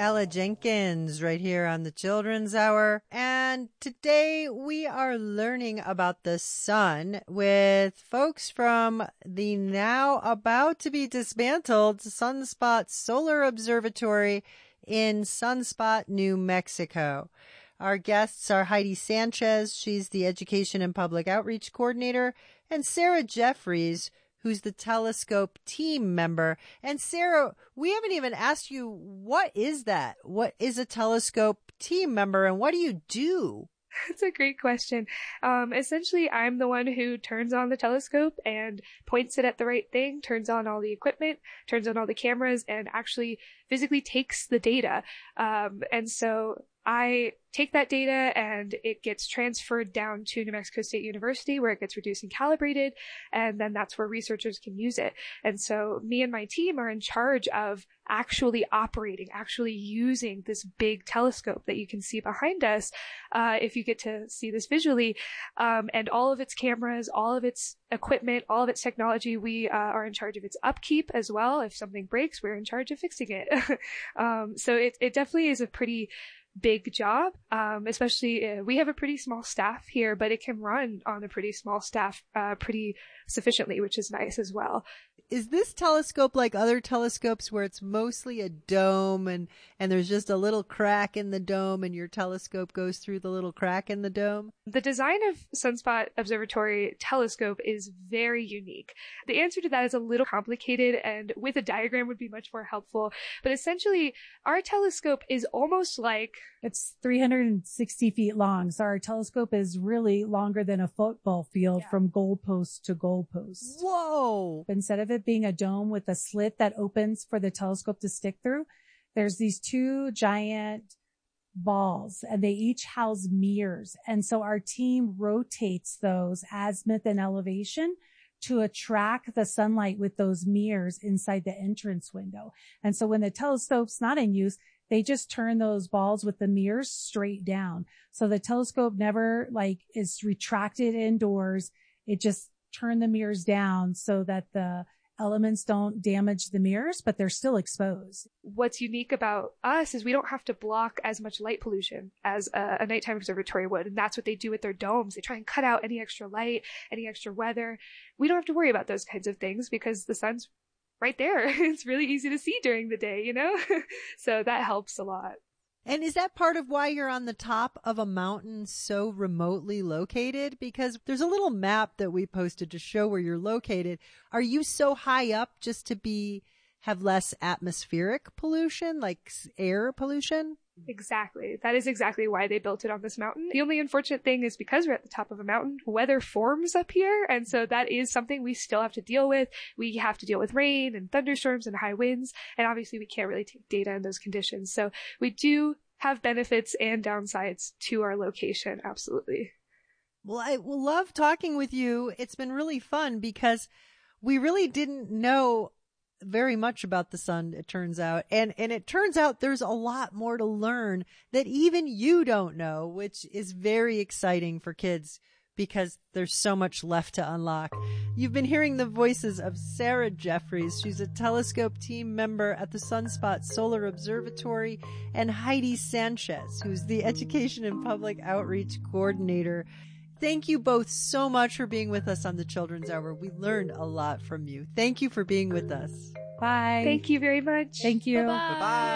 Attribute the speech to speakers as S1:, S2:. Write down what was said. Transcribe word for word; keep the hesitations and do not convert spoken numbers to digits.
S1: Ella Jenkins right here on the Children's Hour. And today we are learning about the sun with folks from the now about to be dismantled Sunspot Solar Observatory in Sunspot, New Mexico. Our guests are Heidi Sanchez, she's the Education and Public Outreach Coordinator, and Sarah Jeffries, who's the telescope team member. And Sarah, we haven't even asked you, what is that? What is a telescope team member and what do you do?
S2: That's a great question. Um, essentially, I'm the one who turns on the telescope and points it at the right thing, turns on all the equipment, turns on all the cameras, and actually physically takes the data. Um, and so I take that data and it gets transferred down to New Mexico State University where it gets reduced and calibrated. And then that's where researchers can use it. And so me and my team are in charge of actually operating, actually using this big telescope that you can see behind us. Uh, if you get to see this visually, um, and all of its cameras, all of its equipment, all of its technology, we uh, are in charge of its upkeep as well. If something breaks, we're in charge of fixing it. um, so it, it definitely is a pretty big job, um, especially uh, we have a pretty small staff here, but it can run on a pretty small staff uh, pretty sufficiently, which is nice as well.
S1: Is this telescope like other telescopes where it's mostly a dome and, and there's just a little crack in the dome and your telescope goes through the little crack in the dome?
S2: The design of Sunspot Observatory telescope is very unique. The answer to that is a little complicated and with a diagram would be much more helpful. But essentially, our telescope is almost like...
S3: It's three hundred sixty feet long. So our telescope is really longer than a football field yeah. from goalpost to goalpost.
S1: Whoa!
S3: Instead of it being a dome with a slit that opens for the telescope to stick through, there's these two giant balls and they each house mirrors. And so our team rotates those azimuth and elevation to attract the sunlight with those mirrors inside the entrance window. And so when the telescope's not in use, they just turn those balls with the mirrors straight down. So the telescope never like is retracted indoors. It just turned the mirrors down so that the elements don't damage the mirrors, but they're still exposed.
S2: What's unique about us is we don't have to block as much light pollution as a, a nighttime observatory would. And that's what they do with their domes. They try and cut out any extra light, any extra weather. We don't have to worry about those kinds of things because the sun's right there. It's really easy to see during the day, you know? So that helps a lot.
S1: And is that part of why you're on the top of a mountain so remotely located? Because there's a little map that we posted to show where you're located. Are you so high up just to be, have less atmospheric pollution, like air pollution?
S2: Exactly. That is exactly why they built it on this mountain. The only unfortunate thing is because we're at the top of a mountain, weather forms up here. And so that is something we still have to deal with. We have to deal with rain and thunderstorms and high winds. And obviously we can't really take data in those conditions. So we do have benefits and downsides to our location. Absolutely.
S1: Well, I will love talking with you. It's been really fun because we really didn't know very much about the sun, it turns out. And, and it turns out there's a lot more to learn that even you don't know, which is very exciting for kids because there's so much left to unlock. You've been hearing the voices of Sarah Jeffries. She's a telescope team member at the Sunspot Solar Observatory, and Heidi Sanchez, who's the Education and Public Outreach Coordinator. Thank you both so much for being with us on the Children's Hour. We learned a lot from you. Thank you for being with us.
S3: Bye.
S2: Thank you very much.
S3: Thank you.
S1: Bye-bye. Bye-bye.